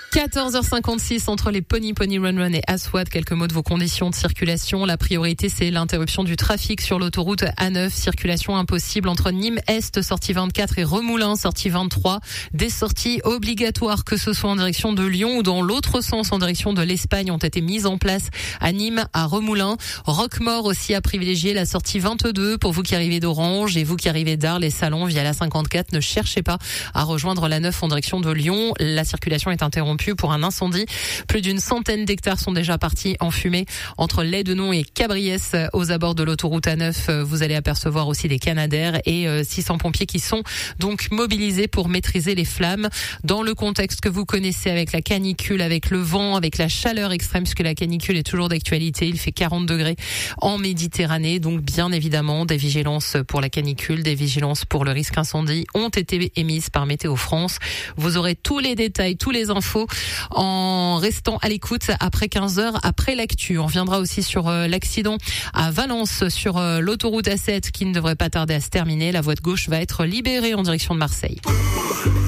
14h56 entre les Pony Run Run et Aswad. Quelques mots de vos conditions de circulation. La priorité, c'est l'interruption du trafic sur l'autoroute A9. Circulation impossible entre Nîmes Est, sortie 24, et Remoulins, sortie 23. Des sorties obligatoires, que ce soit en direction de Lyon ou dans l'autre sens, en direction de l'Espagne, ont été mises en place à Nîmes, à Remoulins. Roquemort aussi a privilégié la sortie 22 pour vous qui arrivez d'Orange, et vous qui arrivez d'Arles et Salon via la 54. Ne cherchez pas à rejoindre la 9 en direction de Lyon. La circulation est interrompue pour un incendie. Plus d'une centaine d'hectares sont déjà partis en fumée entre Laidenon et Cabriès aux abords de l'autoroute A9. Vous allez apercevoir aussi des canadaires et 600 pompiers qui sont donc mobilisés pour maîtriser les flammes. Dans le contexte que vous connaissez, avec la canicule, avec le vent, avec la chaleur extrême, puisque la canicule est toujours d'actualité. Il fait 40 degrés en Méditerranée, donc bien évidemment des vigilances pour la canicule, des vigilances pour le risque incendie ont été émises par Météo France. Vous aurez tous les détails, tous les infos en restant à l'écoute après 15h, après l'actu. On reviendra aussi sur l'accident à Valence sur l'autoroute A7 qui ne devrait pas tarder à se terminer. La voie de gauche va être libérée en direction de Marseille.